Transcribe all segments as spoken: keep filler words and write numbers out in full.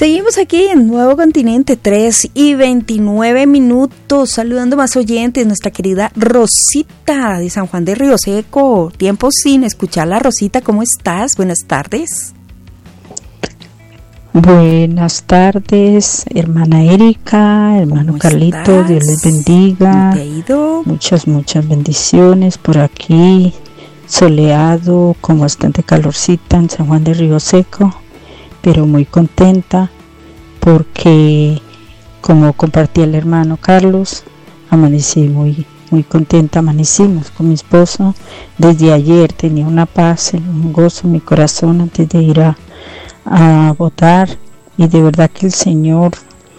Seguimos aquí en Nuevo Continente, tres y veintinueve minutos, saludando más oyentes, nuestra querida Rosita de San Juan de Río Seco. Tiempo sin escucharla, Rosita, ¿cómo estás? Buenas tardes. Buenas tardes, hermana Erika, hermano Carlito, Dios les bendiga. ¿Te ha ido? Muchas, muchas bendiciones por aquí, soleado, con bastante calorcita en San Juan de Río Seco, pero muy contenta porque, como compartía el hermano Carlos, amanecí muy, muy contenta, amanecimos con mi esposo. Desde ayer tenía una paz, un gozo en mi corazón antes de ir a a votar, y de verdad que el Señor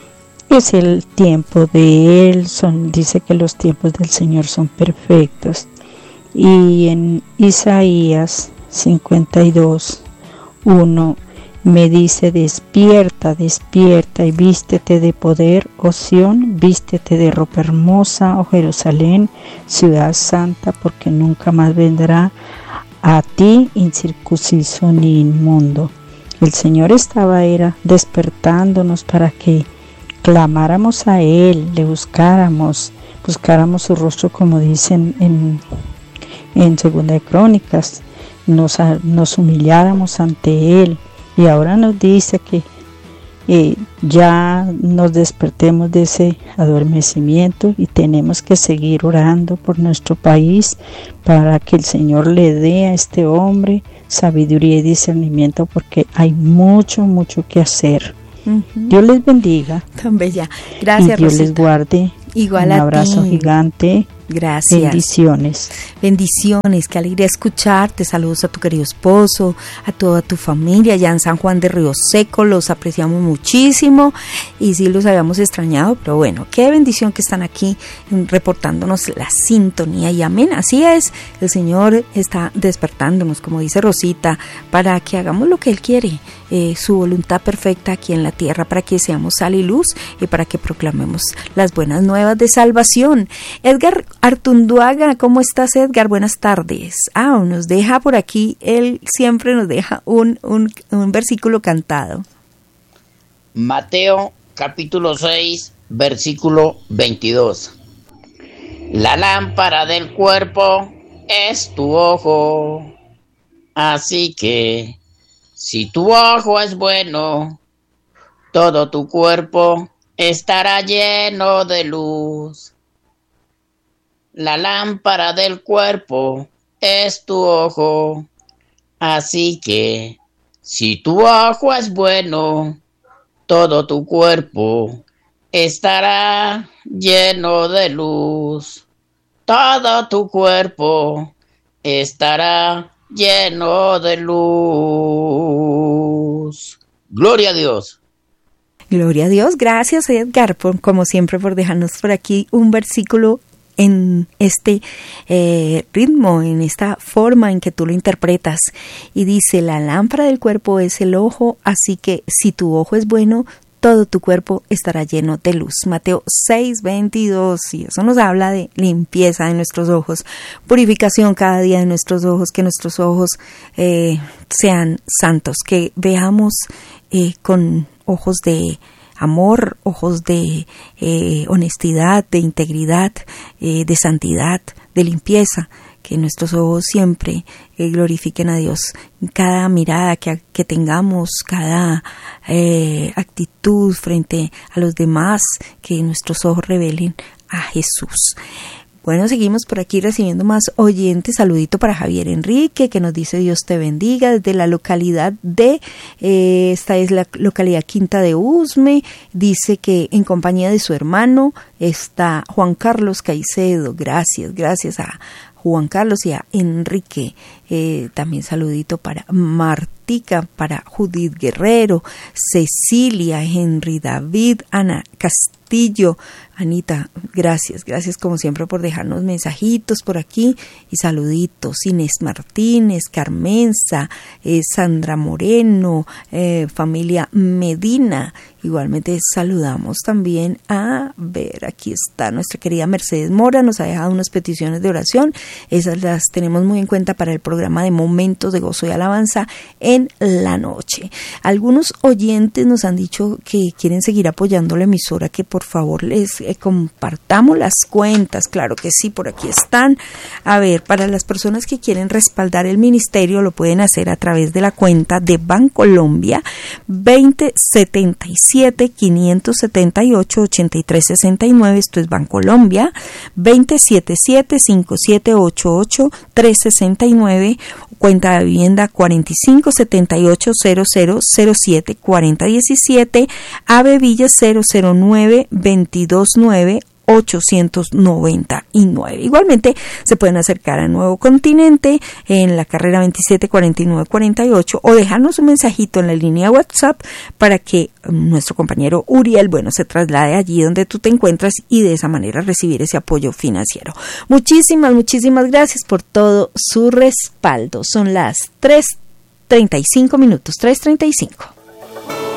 es el tiempo de Él, son, dice que los tiempos del Señor son perfectos. Y en Isaías cincuenta y dos, uno me dice: despierta, despierta y vístete de poder, oh Sión, vístete de ropa hermosa, oh Jerusalén, ciudad santa, porque nunca más vendrá a ti incircunciso ni inmundo. El Señor estaba era despertándonos para que clamáramos a Él, le buscáramos, buscáramos su rostro, como dicen en, en Segunda de Crónicas, nos, nos humilláramos ante Él. Y ahora nos dice que eh, ya nos despertemos de ese adormecimiento y tenemos que seguir orando por nuestro país para que el Señor le dé a este hombre sabiduría y discernimiento, porque hay mucho, mucho que hacer. Uh-huh. Dios les bendiga. Tan bella. Gracias, y Dios Rosita. les guarde. Igual un a abrazo ti. Gigante. Gracias. Bendiciones. Bendiciones, qué alegría escucharte. Saludos a tu querido esposo, a toda tu familia allá en San Juan de Río Seco. Los apreciamos muchísimo y sí los habíamos extrañado, pero bueno, qué bendición que están aquí reportándonos la sintonía, y amén. Así es, el Señor está despertándonos, como dice Rosita, para que hagamos lo que Él quiere, eh, su voluntad perfecta aquí en la tierra, para que seamos sal y luz y para que proclamemos las buenas nuevas de salvación. Edgar Artunduaga, ¿cómo estás, Edgar? Buenas tardes. Ah, nos deja por aquí, él siempre nos deja un, un, un versículo cantado. Mateo capítulo seis, versículo veintidós. La lámpara del cuerpo es tu ojo, así que si tu ojo es bueno, todo tu cuerpo estará lleno de luz. La lámpara del cuerpo es tu ojo, así que si tu ojo es bueno, todo tu cuerpo estará lleno de luz. Todo tu cuerpo estará lleno de luz. Gloria a Dios. Gloria a Dios. Gracias, Edgar, por, como siempre, por dejarnos por aquí un versículo en este eh, ritmo, en esta forma en que tú lo interpretas. Y dice: la lámpara del cuerpo es el ojo, así que si tu ojo es bueno, todo tu cuerpo estará lleno de luz. Mateo seis, veintidós, y eso nos habla de limpieza de nuestros ojos, purificación cada día de nuestros ojos, que nuestros ojos eh, sean santos, que veamos eh, con ojos de amor, ojos de eh, honestidad, de integridad, eh, de santidad, de limpieza, que nuestros ojos siempre eh, glorifiquen a Dios. Cada mirada que, que tengamos, cada eh, actitud frente a los demás, que nuestros ojos revelen a Jesús. Bueno, seguimos por aquí recibiendo más oyentes. Saludito para Javier Enrique, que nos dice: Dios te bendiga, desde la localidad de, eh, esta es la localidad Quinta de Usme. Dice que en compañía de su hermano está Juan Carlos Caicedo. Gracias, gracias a Juan Carlos y a Enrique. Eh, también saludito para Martica, para Judith Guerrero, Cecilia, Henry David, Ana Castillo. Anita, gracias, gracias como siempre por dejarnos mensajitos por aquí y saluditos. Inés Martínez, Carmenza, eh, Sandra Moreno, eh, familia Medina. Igualmente saludamos también a ver, aquí está nuestra querida Mercedes Mora, nos ha dejado unas peticiones de oración, esas las tenemos muy en cuenta para el programa programa de Momentos de Gozo y Alabanza en la noche. Algunos oyentes nos han dicho que quieren seguir apoyando la emisora, que por favor les eh, compartamos las cuentas. Claro que sí, por aquí están. A ver, para las personas que quieren respaldar el ministerio, lo pueden hacer a través de la cuenta de Bancolombia veinte setenta y siete quinientos setenta y ocho ochenta y tres sesenta y nueve. Esto es Bancolombia veinte setenta y siete cincuenta y siete ochenta y ocho tres sesenta y nueve. Cuenta de vivienda cuarenta y cinco setenta y ocho cero cero cero siete cuarenta diecisiete. Ave Villa cero cero nueve veintidós nueve ochocientos noventa y nueve. Igualmente se pueden acercar a Nuevo Continente en la carrera veintisiete cuarenta y nueve cuarenta y ocho o dejarnos un mensajito en la línea WhatsApp para que nuestro compañero Uriel, bueno, se traslade allí donde tú te encuentras y de esa manera recibir ese apoyo financiero. Muchísimas, muchísimas gracias por todo su respaldo. Son las tres treinta y cinco minutos, tres treinta y cinco.